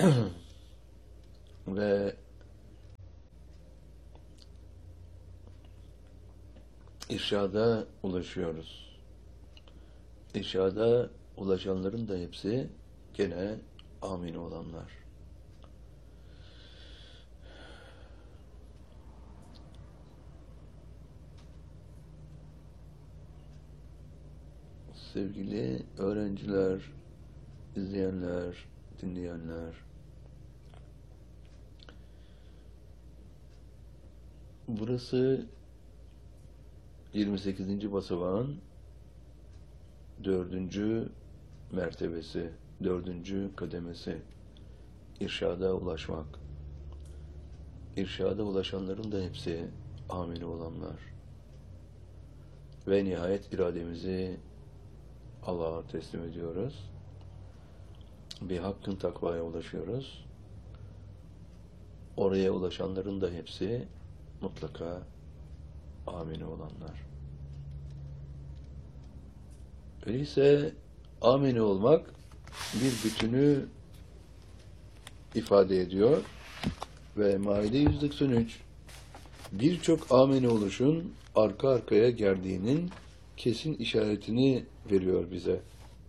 Ve irşada ulaşıyoruz. İrşada ulaşanların da hepsi gene amin olanlar. Sevgili öğrenciler, izleyenler, dinleyenler, burası 28. basamağın 4. mertebesi, 4. kademesi. İrşada ulaşmak. İrşada ulaşanların da hepsi amili olanlar. Ve nihayet irademizi Allah'a teslim ediyoruz. Bir hakkın takvaya ulaşıyoruz. Oraya ulaşanların da hepsi mutlaka amini olanlar. Öyleyse amini olmak bir bütünü ifade ediyor ve Maide 193 birçok amini oluşun arka arkaya geldiğinin kesin işaretini veriyor bize.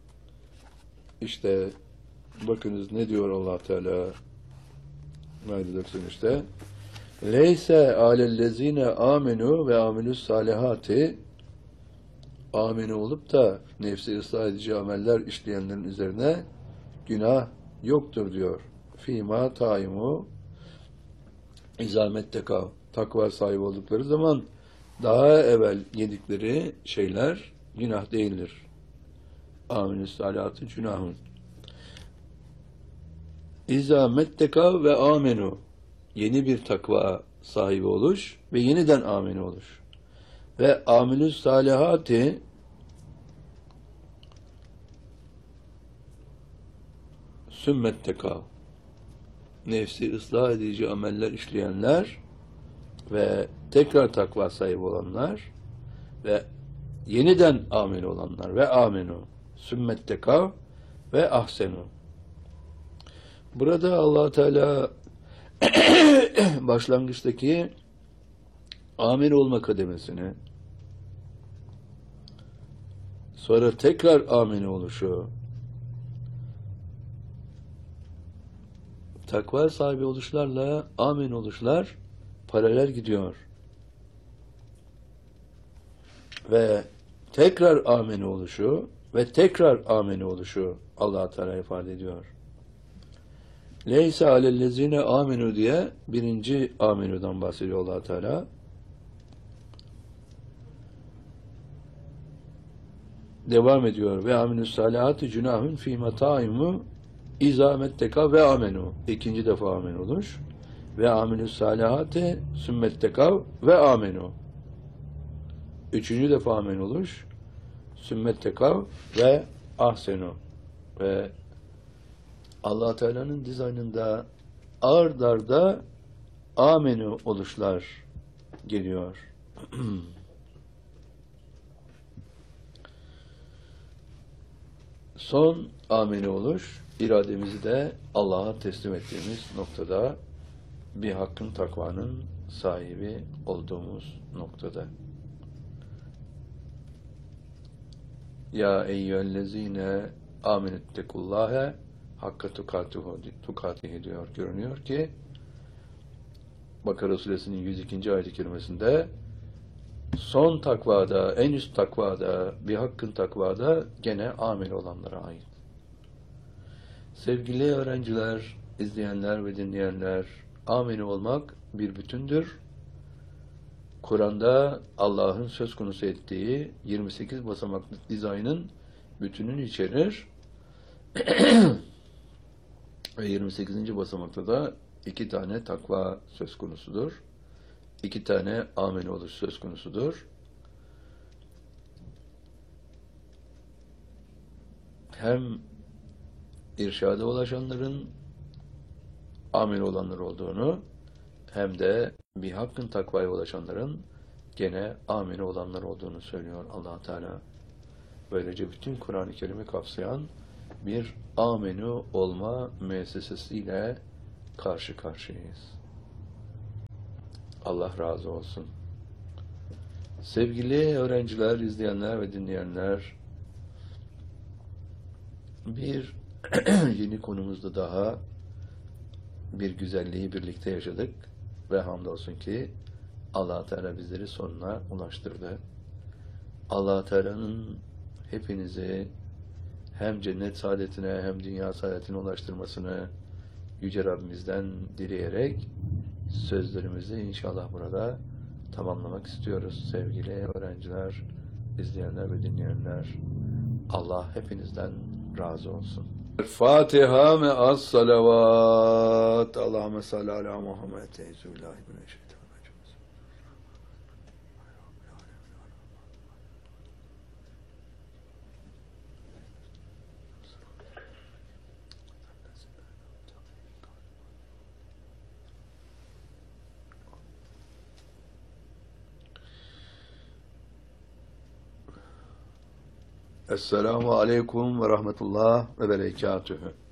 İşte bakınız ne diyor Allah Teala Maide 93'te: Leyse alellezine amenu ve amilus salihati, amine olup da nefsi ıslah edici ameller işleyenlerin üzerine günah yoktur diyor. Fîmâ taimu izametteka, takva sahibi oldukları zaman daha evvel yedikleri şeyler günah değildir. Aminus salihati günahın. İzametteka ve amenu, yeni bir takva sahibi oluş ve yeniden amin oluş. Ve amilus salihati, sümmetteka, nefsi ıslah edici ameller işleyenler ve tekrar takva sahibi olanlar ve yeniden amin olanlar ve aminu, sümmetteka ve ahsenu. Burada Allah Teala başlangıçtaki amin olma kademesini, sonra tekrar amin oluşu, takva sahibi oluşlarla amin oluşlar paralel gidiyor. Ve tekrar amin oluşu ve tekrar amin oluşu Allah Teala ifade ediyor. Leyse alellezine aminu diye birinci aminudan bahsediyor Allah Teala. Devam ediyor. Ve aminus salihati cünahun fî mataimu izametteka ve amenu. İkinci defa amin oluş. Ve aminus salihati sümmetteka ve amenu. Üçüncü defa amin oluş. Sümmetteka ve ahsenu. Ve Allah Teala'nın dizaynında ard arda amenu oluşlar geliyor. Son ameni oluş, irademizi de Allah'a teslim ettiğimiz noktada, bir hakkın takvanın sahibi olduğumuz noktada. Ya eyyühellezine amenüttekullâhe hakka tukatihi diyor. Görünüyor ki Bakara Suresinin 102. ayet-i kerimesinde son takvada, en üst takvada, bir hakkın takvada gene amel olanlara ait. Sevgili öğrenciler, izleyenler ve dinleyenler, amel olmak bir bütündür. Kur'an'da Allah'ın söz konusu ettiği 28 basamaklı dizaynın bütününü içerir. Ve 28. basamakta da 2 tane takva söz konusudur. 2 tane amel oluş söz konusudur. Hem irşada ulaşanların amel olanlar olduğunu, hem de bir hakkın takvaya ulaşanların gene amel olanlar olduğunu söylüyor Allah Teala. Böylece bütün Kur'an-ı Kerim'i kapsayan bir amenü olma müessesesiyle karşı karşıyayız. Allah razı olsun. Sevgili öğrenciler, izleyenler ve dinleyenler, bir yeni konumuzda daha bir güzelliği birlikte yaşadık ve hamdolsun ki Allah Teala bizleri sonuna ulaştırdı. Allah Teala'nın hepinizi hem cennet saadetine hem dünya saadetine ulaştırmasını Yüce Rabbimizden dileyerek sözlerimizi inşallah burada tamamlamak istiyoruz. Sevgili öğrenciler, izleyenler ve dinleyenler, Allah hepinizden razı olsun. Fatiha me'as salavat. Allahümme salli ala Muhammed. Euzubillahimineşşeytanirracim. Esselamu aleyküm ve rahmetullah ve berekatühü.